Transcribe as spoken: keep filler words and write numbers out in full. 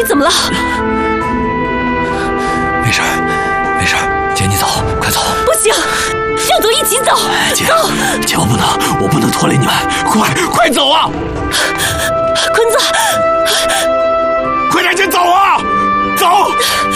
怎么了？ 没事，没事，姐你走，快走！ 不行，要走一起走。 姐， 走！ 姐我不能，我不能拖累你们，快快走啊！ 坤子， 快点，姐走啊！走！